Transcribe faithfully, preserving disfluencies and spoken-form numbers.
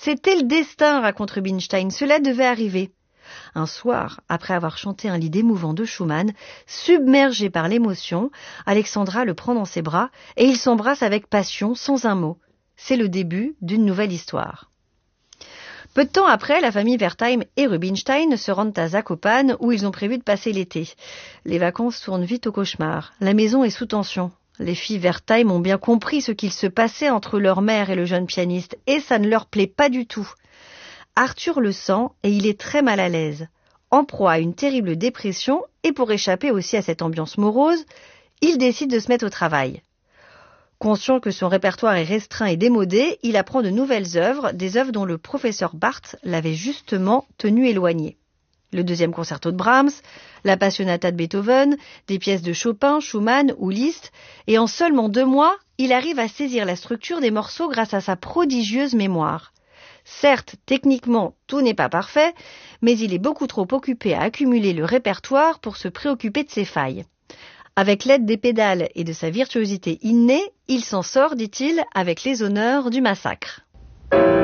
C'était le destin, raconte Rubinstein, cela devait arriver. Un soir, après avoir chanté un lied émouvant de Schumann, submergé par l'émotion, Alexandra le prend dans ses bras et ils s'embrassent avec passion, sans un mot. C'est le début d'une nouvelle histoire. Peu de temps après, la famille Wertheim et Rubinstein se rendent à Zakopane où ils ont prévu de passer l'été. Les vacances tournent vite au cauchemar. La maison est sous tension. Les filles Wertheim ont bien compris ce qu'il se passait entre leur mère et le jeune pianiste et ça ne leur plaît pas du tout. Arthur le sent et il est très mal à l'aise. En proie à une terrible dépression et pour échapper aussi à cette ambiance morose, il décide de se mettre au travail. Conscient que son répertoire est restreint et démodé, il apprend de nouvelles œuvres, des œuvres dont le professeur Barthes l'avait justement tenu éloigné. Le deuxième concerto de Brahms, la Passionata de Beethoven, des pièces de Chopin, Schumann ou Liszt, et en seulement deux mois, il arrive à saisir la structure des morceaux grâce à sa prodigieuse mémoire. Certes, techniquement, tout n'est pas parfait, mais il est beaucoup trop occupé à accumuler le répertoire pour se préoccuper de ses failles. Avec l'aide des pédales et de sa virtuosité innée, il s'en sort, dit-il, avec les honneurs du massacre.